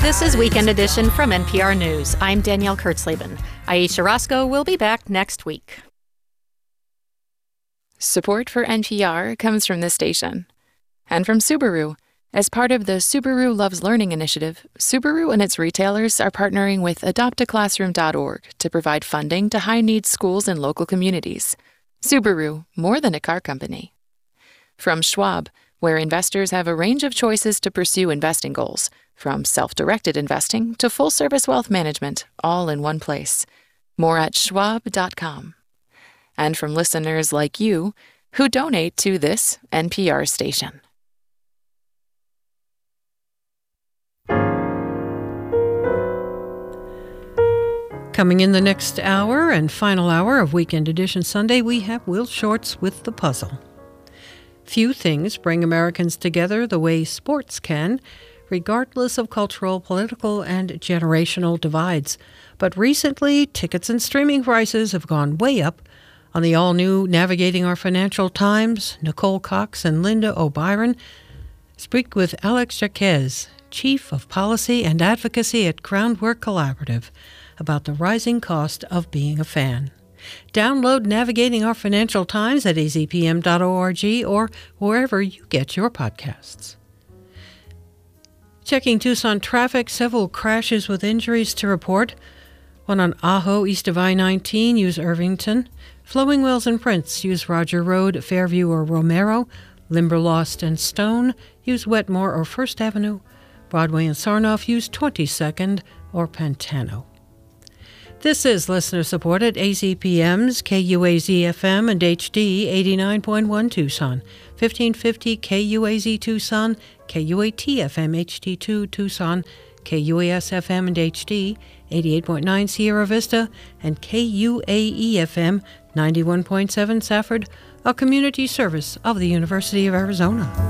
This is Weekend Edition from NPR News. I'm Danielle Kurtzleben. Aisha Roscoe will be back next week. Support for NPR comes from this station and from Subaru. As part of the Subaru Loves Learning initiative, Subaru and its retailers are partnering with adoptaclassroom.org to provide funding to high-needs schools and local communities. Subaru, more than a car company. From Schwab, where investors have a range of choices to pursue investing goals, from self-directed investing to full-service wealth management, all in one place. More at schwab.com. And from listeners like you who donate to this NPR station. Coming in the next hour and final hour of Weekend Edition Sunday, we have Will Shortz with The Puzzle. Few things bring Americans together the way sports can, regardless of cultural, political, and generational divides. But recently, tickets and streaming prices have gone way up. On the all-new Navigating Our Financial Times, Nicole Cox and Linda O'Byron speak with Alex Jaquez, Chief of Policy and Advocacy at Groundwork Collaborative, about the rising cost of being a fan. Download Navigating Our Financial Times at azpm.org or wherever you get your podcasts. Checking Tucson traffic, several crashes with injuries to report. One on Ajo east of I-19, use Irvington. Flowing Wells and Prince, use Roger Road, Fairview or Romero. Limberlost and Stone, use Wetmore or First Avenue. Broadway and Sarnoff, use 22nd or Pantano. This is listener-supported AZPM's KUAZ-FM and HD 89.1 Tucson, 1550 KUAZ Tucson, KUAT-FM HD2 Tucson, KUAS-FM and HD 88.9 Sierra Vista, and KUAE-FM 91.7 Safford, a community service of the University of Arizona.